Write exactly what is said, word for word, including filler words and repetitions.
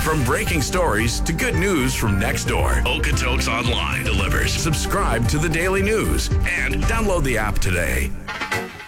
From breaking stories to good news from next door, Okotoks Online delivers. Subscribe to the Daily News and download the app today.